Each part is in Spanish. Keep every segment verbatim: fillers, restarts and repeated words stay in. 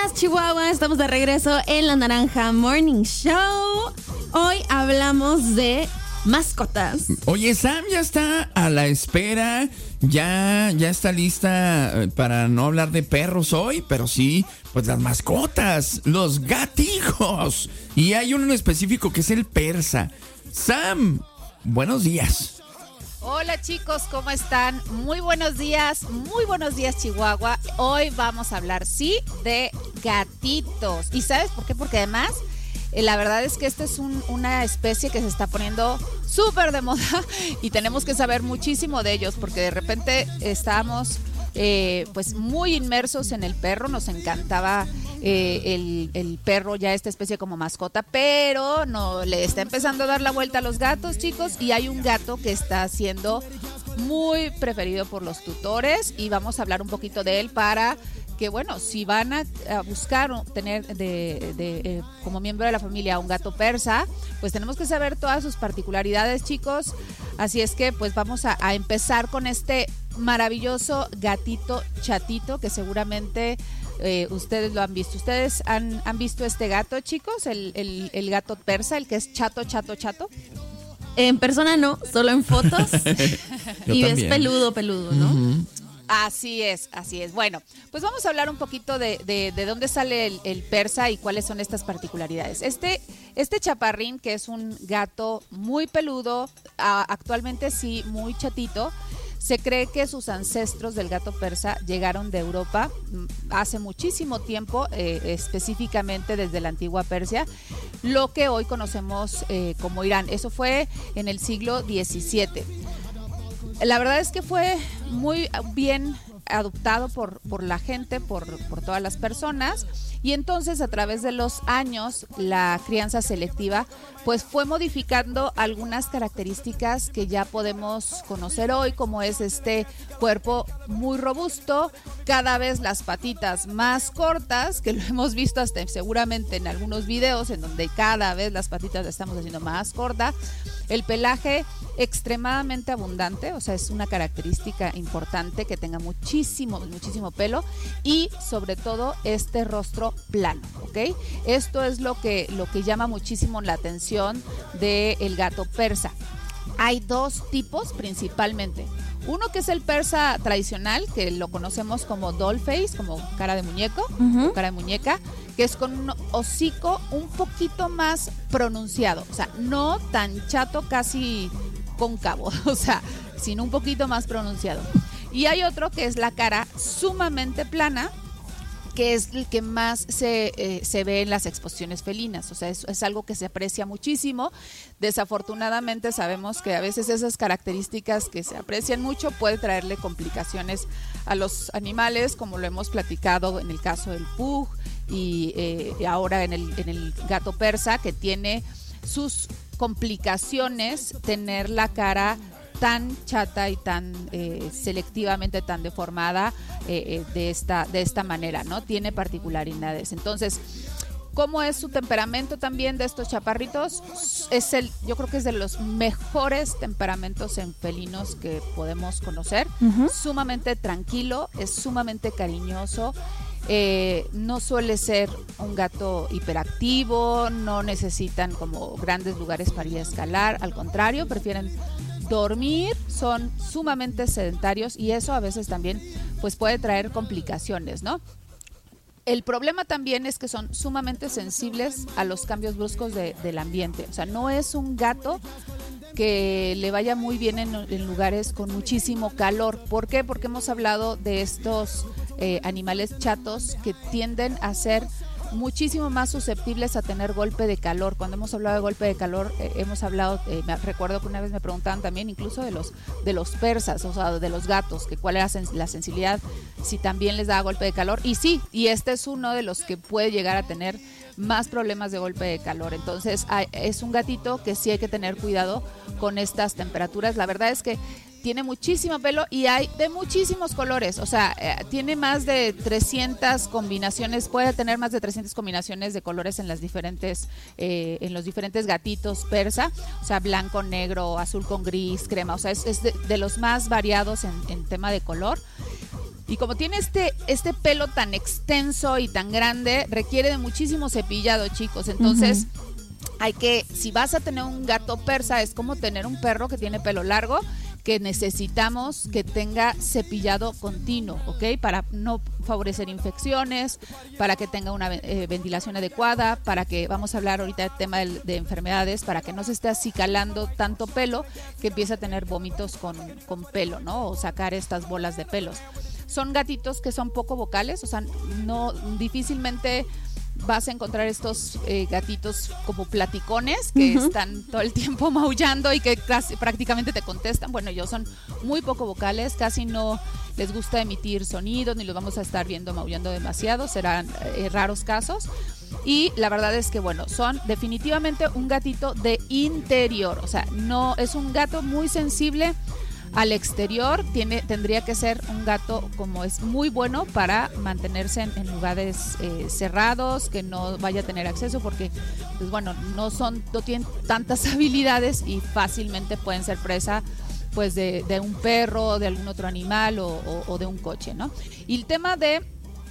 días, Chihuahua. Estamos de regreso en La Naranja Morning Show. Hoy hablamos de mascotas. Oye, Sam ya está a la espera. Ya, ya está lista para no hablar de perros hoy, pero sí, pues las mascotas, los gatijos. Y hay uno en específico que es el persa. Sam, buenos días. Hola chicos, ¿cómo están? Muy buenos días, muy buenos días Chihuahua. Hoy vamos a hablar, sí, de gatitos. ¿Y sabes por qué? Porque además, eh, la verdad es que esta es un, una especie que se está poniendo súper de moda y tenemos que saber muchísimo de ellos porque de repente estábamos eh, pues muy inmersos en el perro, nos encantaba eh, el, el perro, ya esta especie como mascota, pero no le está empezando a dar la vuelta a los gatos, chicos, y hay un gato que está siendo muy preferido por los tutores y vamos a hablar un poquito de él para que, bueno, si van a, a buscar tener de, de, eh, como miembro de la familia un gato persa, pues tenemos que saber todas sus particularidades, chicos. Así es que pues vamos a, a empezar con este maravilloso gatito chatito que seguramente eh, ustedes lo han visto. ¿Ustedes han, han visto este gato, chicos? El, el, el gato persa, el que es chato, chato, chato. En persona no, solo en fotos. Y también. es peludo, peludo, ¿no? Uh-huh. Así es, así es. Bueno, pues vamos a hablar un poquito de, de, de dónde sale el, el persa y cuáles son estas particularidades. Este, este chaparrín, que es un gato muy peludo, a, actualmente sí, muy chatito, se cree que sus ancestros del gato persa llegaron de Europa hace muchísimo tiempo, eh, específicamente desde la antigua Persia, lo que hoy conocemos eh, como Irán. Eso fue en el siglo diecisiete. La verdad es que fue muy bien adoptado por, por la gente, por, por todas las personas, y entonces a través de los años la crianza selectiva pues fue modificando algunas características que ya podemos conocer hoy, como es este cuerpo muy robusto, cada vez las patitas más cortas, que lo hemos visto hasta seguramente en algunos videos en donde cada vez las patitas las estamos haciendo más corta, el pelaje extremadamente abundante, o sea, es una característica importante que tenga muchísimo, muchísimo pelo y sobre todo este rostro plano, ¿ok? Esto es lo que, lo que llama muchísimo la atención del gato persa. Hay dos tipos principalmente. Uno que es el persa tradicional, que lo conocemos como doll face, como cara de muñeco, uh-huh. cara de muñeca, que es con un hocico un poquito más pronunciado, o sea, no tan chato, casi cóncavo, o sea, sino un poquito más pronunciado. Y hay otro que es la cara sumamente plana, que es el que más se, eh, se ve en las exposiciones felinas, o sea, es, es algo que se aprecia muchísimo. Desafortunadamente sabemos que a veces esas características que se aprecian mucho puede traerle complicaciones a los animales, como lo hemos platicado en el caso del pug y eh, ahora en el, en el gato persa, que tiene sus complicaciones tener la cara tan chata y tan eh, selectivamente tan deformada eh, eh, de esta de esta manera, ¿no? Tiene particularidades. Entonces, ¿cómo es su temperamento también de estos chaparritos? Es el, yo creo que es de los mejores temperamentos en felinos que podemos conocer. Uh-huh. Sumamente tranquilo, es sumamente cariñoso. Eh, no suele ser un gato hiperactivo, no necesitan como grandes lugares para ir a escalar, al contrario, prefieren dormir, son sumamente sedentarios y eso a veces también pues puede traer complicaciones, ¿no? El problema también es que son sumamente sensibles a los cambios bruscos de, del ambiente, o sea, no es un gato que le vaya muy bien en, en lugares con muchísimo calor. ¿Por qué? Porque hemos hablado de estos eh, animales chatos que tienden a ser muchísimo más susceptibles a tener golpe de calor. Cuando hemos hablado de golpe de calor, eh, hemos hablado, eh, me recuerdo que una vez me preguntaban también incluso de los de los persas, o sea, de los gatos, que cuál era la sensibilidad, si también les daba golpe de calor. Y sí, y este es uno de los que puede llegar a tener más problemas de golpe de calor. Entonces, hay, es un gatito que sí hay que tener cuidado con estas temperaturas. La verdad es que tiene muchísimo pelo y hay de muchísimos colores, o sea, eh, tiene más de trescientas combinaciones, puede tener más de trescientas combinaciones de colores en las diferentes, eh, en los diferentes gatitos persa, o sea, blanco, negro, azul con gris, crema, o sea, es, es de, de los más variados en, en tema de color. Y como tiene este, este pelo tan extenso y tan grande, requiere de muchísimo cepillado, chicos. Entonces, uh-huh. hay que, si vas a tener un gato persa, es como tener un perro que tiene pelo largo, que necesitamos que tenga cepillado continuo, ¿ok? Para no favorecer infecciones, para que tenga una eh, ventilación adecuada, para que, vamos a hablar ahorita del tema de, de enfermedades, para que no se esté acicalando tanto pelo que empiece a tener vómitos con, con pelo, ¿no? O sacar estas bolas de pelos. Son gatitos que son poco vocales, o sea, no difícilmente vas a encontrar estos eh, gatitos como platicones que uh-huh. están todo el tiempo maullando y que casi, prácticamente te contestan. Bueno, ellos son muy poco vocales, casi no les gusta emitir sonidos, ni los vamos a estar viendo maullando demasiado, serán eh, raros casos. Y la verdad es que, bueno, son definitivamente un gatito de interior, o sea, no es un gato muy sensible al exterior. Tiene, tendría que ser un gato como es muy bueno para mantenerse en, en lugares eh, cerrados, que no vaya a tener acceso porque, pues bueno, no son, no tienen tantas habilidades y fácilmente pueden ser presa pues de, de un perro, de algún otro animal o, o, o de un coche, ¿no? Y el tema de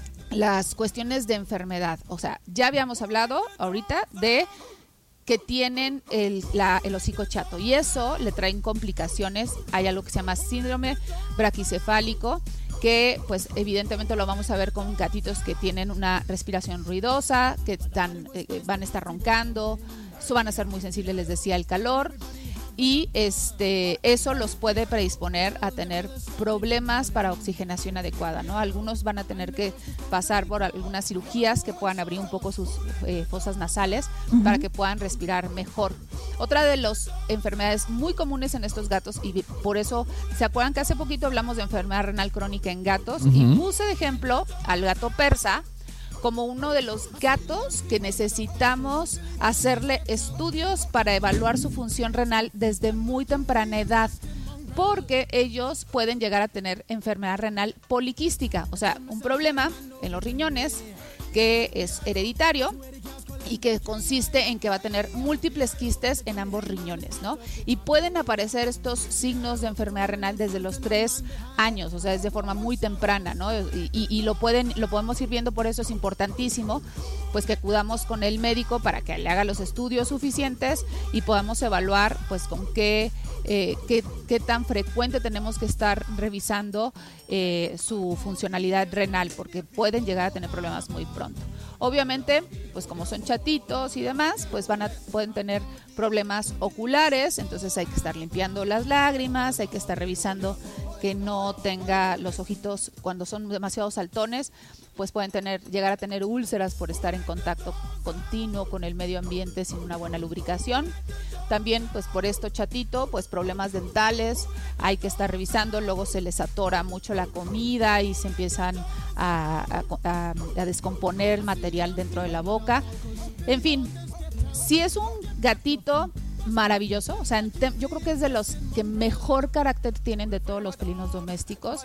las cuestiones de enfermedad, o sea, ya habíamos hablado ahorita de que tienen el, la, el hocico chato y eso le traen complicaciones. Hay algo que se llama síndrome braquicefálico, que pues evidentemente lo vamos a ver con gatitos que tienen una respiración ruidosa, que están, eh, van a estar roncando, so van a ser muy sensibles, les decía, al calor. Y este, eso los puede predisponer a tener problemas para oxigenación adecuada, ¿no? Algunos van a tener que pasar por algunas cirugías que puedan abrir un poco sus eh, fosas nasales uh-huh. para que puedan respirar mejor. Otra de las enfermedades muy comunes en estos gatos, y por eso, ¿se acuerdan que hace poquito hablamos de enfermedad renal crónica en gatos? Uh-huh. Y puse de ejemplo al gato persa como uno de los gatos que necesitamos hacerle estudios para evaluar su función renal desde muy temprana edad, porque ellos pueden llegar a tener enfermedad renal poliquística, o sea, un problema en los riñones que es hereditario y que consiste en que va a tener múltiples quistes en ambos riñones, ¿no? Y pueden aparecer estos signos de enfermedad renal desde los tres años, o sea, es de forma muy temprana, ¿no? Y, y, y lo pueden, lo podemos ir viendo, por eso es importantísimo, pues que acudamos con el médico para que le haga los estudios suficientes y podamos evaluar, pues, con qué, eh, qué, qué tan frecuente tenemos que estar revisando eh, su funcionalidad renal, porque pueden llegar a tener problemas muy pronto. Obviamente, pues como son chatitos y demás, pues van a, pueden tener problemas oculares, entonces hay que estar limpiando las lágrimas, hay que estar revisando que no tenga los ojitos, cuando son demasiado saltones, pues pueden tener, llegar a tener úlceras por estar en contacto continuo con el medio ambiente sin una buena lubricación. También, pues por esto chatito, pues problemas dentales, hay que estar revisando, luego se les atora mucho la comida y se empiezan a, a, a descomponer el material dentro de la boca. En fin, si es un gatito maravilloso, o sea, yo creo que es de los que mejor carácter tienen de todos los felinos domésticos.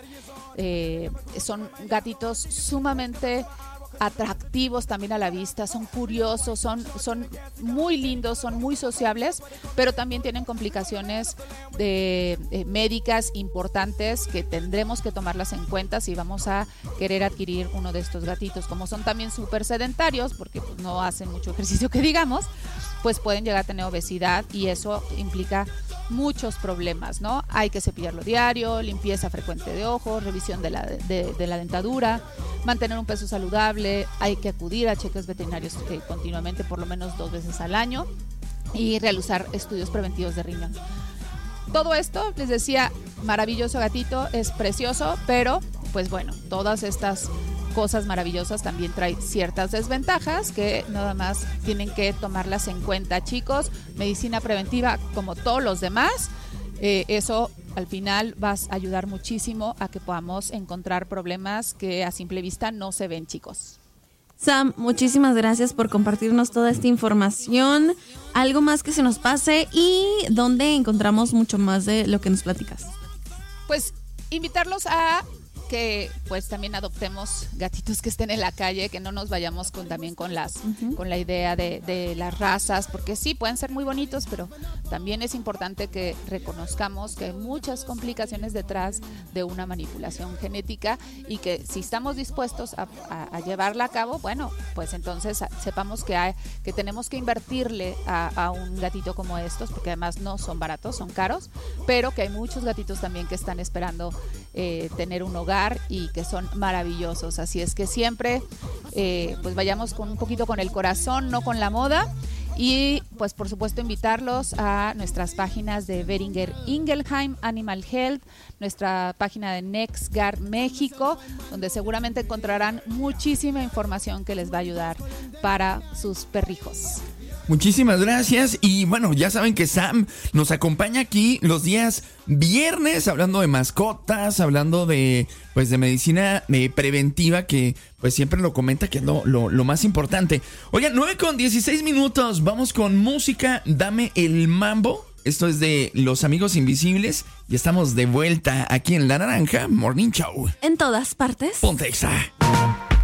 Eh, son gatitos sumamente atractivos también a la vista, son curiosos, son, son muy lindos, son muy sociables, pero también tienen complicaciones de, eh, médicas importantes que tendremos que tomarlas en cuenta si vamos a querer adquirir uno de estos gatitos. Como son también súper sedentarios, porque pues, no hacen mucho ejercicio que digamos, pues pueden llegar a tener obesidad y eso implica muchos problemas, ¿no? Hay que cepillarlo diario, limpieza frecuente de ojos, revisión de la, de, de la dentadura, mantener un peso saludable, hay que acudir a cheques veterinarios eh, continuamente, por lo menos dos veces al año, y realizar estudios preventivos de riñón. Todo esto, les decía, maravilloso gatito, es precioso, pero pues bueno, todas estas cosas maravillosas también trae ciertas desventajas que nada más tienen que tomarlas en cuenta, chicos. Medicina preventiva, como todos los demás, eh, eso al final va a ayudar muchísimo a que podamos encontrar problemas que a simple vista no se ven, chicos. Sam, muchísimas gracias por compartirnos toda esta información. ¿Algo más que se nos pase y dónde encontramos mucho más de lo que nos platicas? Pues invitarlos a que pues también adoptemos gatitos que estén en la calle, que no nos vayamos con también con las uh-huh. con la idea de, de las razas, porque sí, pueden ser muy bonitos, pero también es importante que reconozcamos que hay muchas complicaciones detrás de una manipulación genética y que si estamos dispuestos a, a, a llevarla a cabo, bueno, pues entonces a, sepamos que, hay, que tenemos que invertirle a, a un gatito como estos, porque además no son baratos, son caros, pero que hay muchos gatitos también que están esperando eh, tener un hogar y que son maravillosos. Así es que siempre eh, pues vayamos con un poquito con el corazón, no con la moda. Y pues por supuesto invitarlos a nuestras páginas de Boehringer Ingelheim Animal Health, nuestra página de NextGuard México, donde seguramente encontrarán muchísima información que les va a ayudar para sus perrijos. Muchísimas gracias y bueno, ya saben que Sam nos acompaña aquí los días viernes hablando de mascotas, hablando de pues de medicina eh, preventiva, que pues siempre lo comenta que es lo, lo, lo más importante. Oigan, nueve con dieciséis minutos, vamos con música, dame el mambo. Esto es de Los Amigos Invisibles y estamos de vuelta aquí en La Naranja Morning Show. En todas partes. Ponte Exa.